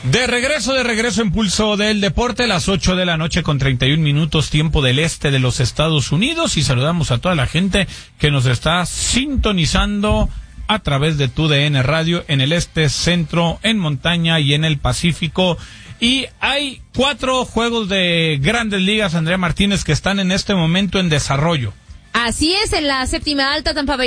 De regreso en Pulso del Deporte, las 8 de la noche con 31 minutos, tiempo del este de los Estados Unidos, y saludamos a toda la gente que nos está sintonizando a través de TUDN Radio en el este, centro, en montaña y en el Pacífico. Y hay 4 juegos de Grandes Ligas, Andrea Martínez, que están en este momento en desarrollo. Así es, en la séptima alta, Tampa Bay